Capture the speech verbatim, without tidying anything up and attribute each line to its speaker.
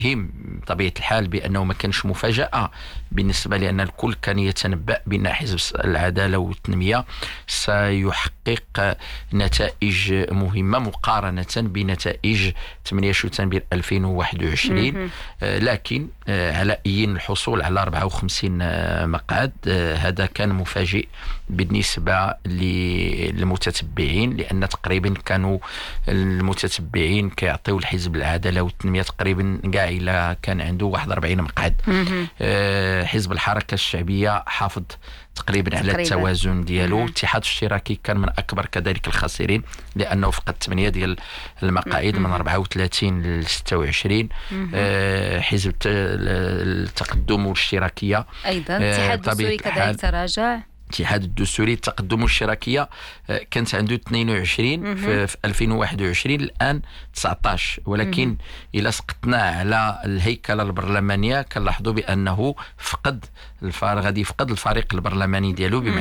Speaker 1: بطبيعة الحال بأنه ما كانش مفاجأة بالنسبة لأن الكل كان يتنبأ بأن حزب العدالة والتنمية سيحقق نتائج مهمة مقارنة بنتائج ثمانية شتنبر ألفين وواحد وعشرين. لكن على أي الحصول على أربعة وخمسين مقعد هذا كان مفاجئ بالنسبة للمتتبعين، لأن تقريبا كانوا المتتبعين كيعطيو الحزب العدالة والتنمية تقريبا كاع إلا كان عنده واحد وأربعين مقعد. حزب الحركة الشعبية حافظ تقريبا على تقريبا. التوازن ديالو. الاتحاد الاشتراكي كان من أكبر كذلك الخاسرين لأنه فقد ثمانية ديال المقاعد من أربعة وثلاثين ل ستة وعشرين. حزب التقدم والاشتراكية
Speaker 2: أيضا الاتحاد الدستوري كذلك تراجع.
Speaker 1: الاتحاد الدستوري التقدم والاشتراكية كانت عنده اثنين وعشرين في, في ألفين وواحد وعشرين، الآن تسعة عشر. ولكن إلى سقطنا على الهيكلة البرلمانية كنلاحظوا بأنه فقد الفارغ غادي يفقد الفريق البرلماني ديالو، بمعنى